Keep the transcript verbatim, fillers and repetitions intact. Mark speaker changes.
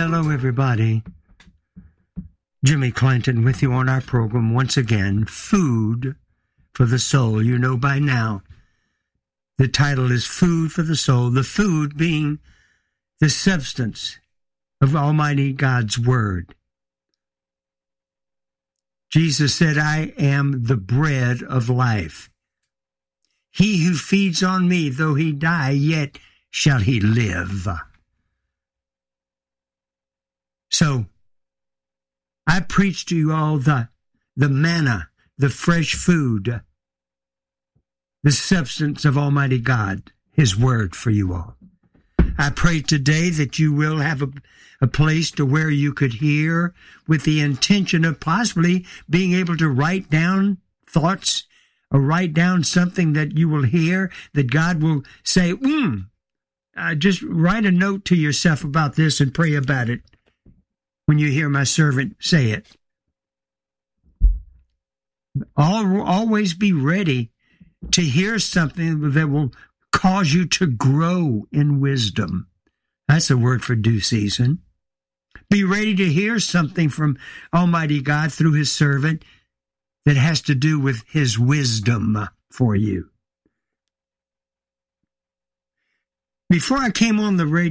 Speaker 1: Hello, everybody. Jimmy Clinton with you on our program once again, Food for the Soul. You know by now, the title is Food for the Soul, the food being the substance of Almighty God's Word. Jesus said, I am the bread of life. He who feeds on me, though he die, yet shall he live. So, I preach to you all the, the manna, the fresh food, the substance of Almighty God, His Word for you all. I pray today that you will have a, a place to where you could hear with the intention of possibly being able to write down thoughts or write down something that you will hear, that God will say, mm, uh, just write a note to yourself about this and pray about it when you hear my servant say it. Always be ready to hear something that will cause you to grow in wisdom. That's a word for due season. Be ready to hear something from Almighty God through His servant that has to do with His wisdom for you. Before I came on the radio,